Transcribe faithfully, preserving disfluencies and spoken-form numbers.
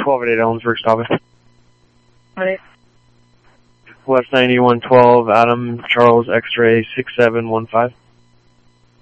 twelve at eight Ellensburg, stop it. Right. West ninety-one twelve, Adam Charles X-ray six seven one five.